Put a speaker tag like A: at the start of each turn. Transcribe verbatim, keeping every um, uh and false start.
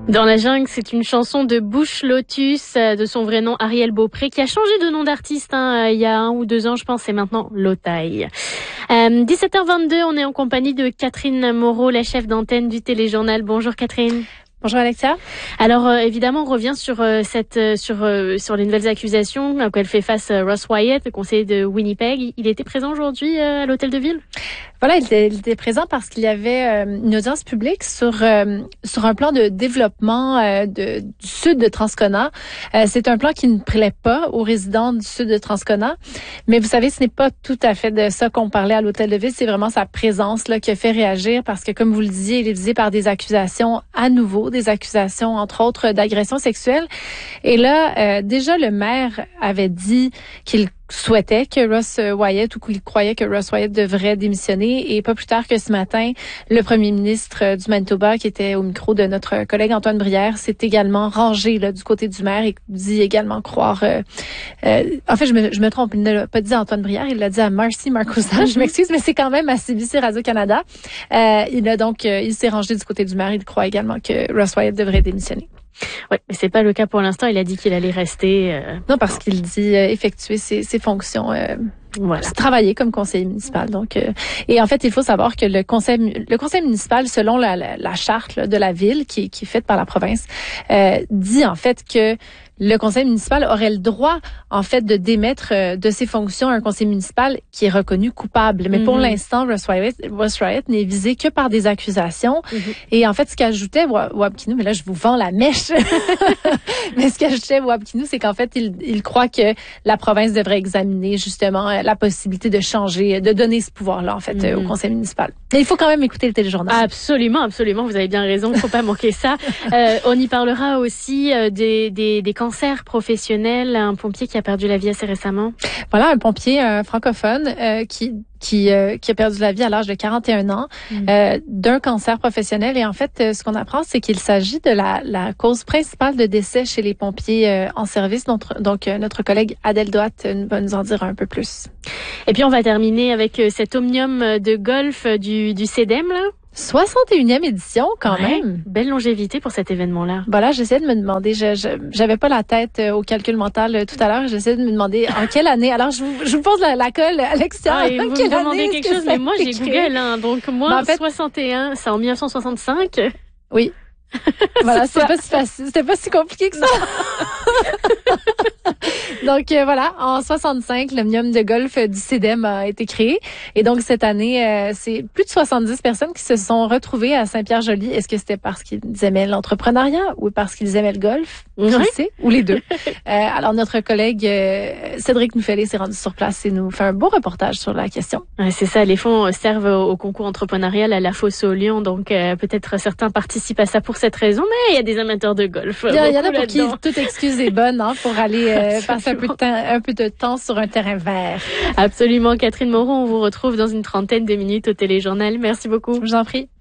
A: Dans la jungle, c'est une chanson de Bush Lotus, de son vrai nom Ariel Beaupré, qui a changé de nom d'artiste hein, il y a un ou deux ans, je pense, c'est maintenant Lotaï. Euh, dix-sept heures vingt-deux, on est en compagnie de Catherine Moreau, la chef d'antenne du Téléjournal. Bonjour Catherine.
B: Bonjour Alexia.
A: Alors euh, évidemment, on revient sur euh, cette euh, sur euh, sur les nouvelles accusations auxquelles fait face euh, Ross Wyatt, le conseiller de Winnipeg. Il était présent aujourd'hui euh, à l'hôtel de ville.
B: Voilà, il était, il était présent parce qu'il y avait euh, une audience publique sur euh, sur un plan de développement euh, de, du sud de Transcona. Euh, c'est un plan qui ne plaît pas aux résidents du sud de Transcona, mais vous savez, ce n'est pas tout à fait de ça qu'on parlait à l'hôtel de ville. C'est vraiment sa présence là qui a fait réagir parce que, comme vous le disiez, il est visé par des accusations à nouveau, des accusations entre autres d'agression sexuelle. Et là, euh, déjà le maire avait dit qu'il souhaitait que Ross Wyatt ou qu'il croyait que Ross Wyatt devrait démissionner. Et pas plus tard que ce matin, le premier ministre du Manitoba, qui était au micro de notre collègue Antoine Brière, s'est également rangé là, du côté du maire et dit également croire... Euh, euh, en fait, je me, je me trompe, il ne l'a pas dit à Antoine Brière, il l'a dit à Marcy Marcosa. Je m'excuse, mais c'est quand même à C B C Radio-Canada. Euh, il a donc, euh, il s'est rangé du côté du maire. Il croit également que Ross Wyatt devrait démissionner.
A: Oui, mais c'est pas le cas pour l'instant. Il a dit qu'il allait rester. Euh...
B: Non, parce qu'il dit euh, effectuer ses, ses fonctions, euh, voilà, travailler comme conseiller municipal. Donc, euh, et en fait, il faut savoir que le conseil, le conseil municipal, selon la, la, la charte là, de la ville qui, qui est faite par la province, euh, dit en fait que le conseil municipal aurait le droit, en fait, de démettre euh, de ses fonctions un conseiller municipal qui est reconnu coupable. Mais mm-hmm. pour l'instant, Ross Wyatt, Ross Wyatt n'est visé que par des accusations. Mm-hmm. Et en fait, ce qu'ajoutait Wab Kinew, mais là, je vous vends la mèche. Mais ce qu'ajoutait Wab Kinew, c'est qu'en fait, il, il croit que la province devrait examiner justement la possibilité de changer, de donner ce pouvoir-là, en fait, mm-hmm. au conseil municipal. Et il faut quand même écouter le Téléjournal.
A: Absolument, absolument. Vous avez bien raison. Faut pas manquer ça. Euh, on y parlera aussi euh, des, des, des cancers professionnels. Un pompier qui a perdu la vie assez récemment.
B: Voilà, un pompier euh, francophone euh, qui qui euh, qui a perdu la vie à l'âge de quarante et un ans mmh. euh, d'un cancer professionnel. Et en fait, euh, ce qu'on apprend, c'est qu'il s'agit de la, la cause principale de décès chez les pompiers euh, en service. Donc, donc euh, notre collègue Adèle Doat euh, va nous en dire un peu plus.
A: Et puis, on va terminer avec euh, cet omnium de golf du, du C E D E M, là.
B: soixante et unième édition, quand
A: ouais,
B: même.
A: Belle longévité pour cet événement-là.
B: Voilà, j'essayais de me demander, je, je j'avais pas la tête au calcul mental euh, tout à l'heure, j'essayais de me demander en quelle année. Alors, je vous, je vous pose la, la colle, Alexia.
A: Ah, et vous
B: quelle
A: me demandez quelque chose, mais moi, j'ai
B: écrit?
A: Google, hein. Donc, moi,
B: ben, en fait,
A: soixante et un, c'est en mille neuf cent soixante-cinq.
B: Oui. Voilà, c'est pas si facile, c'était pas si compliqué que ça. Donc euh, voilà, en soixante-cinq, l'omnium de golf du C E D E M a été créé. Et donc cette année, euh, c'est plus de soixante-dix personnes qui se sont retrouvées à Saint-Pierre-Joli. Est-ce que c'était parce qu'ils aimaient l'entrepreneuriat ou parce qu'ils aimaient le golf?
A: Oui.
B: Je sais, ou les deux. euh, alors notre collègue euh, Cédric Noufellet s'est rendu sur place et nous fait un beau reportage sur la question.
A: Ouais, c'est ça, les fonds servent au, au concours entrepreneurial à la Fosse aux Lions. Donc euh, peut-être certains participent à ça pour cette raison, mais il y a des amateurs de golf.
B: Il y, il y en a pour qui toute excuse est bonne hein, pour aller euh, passer un peu, de temps, un peu de temps sur un terrain vert.
A: Absolument. Catherine Moreau, on vous retrouve dans une trentaine de minutes au Téléjournal. Merci beaucoup.
B: Je vous en prie.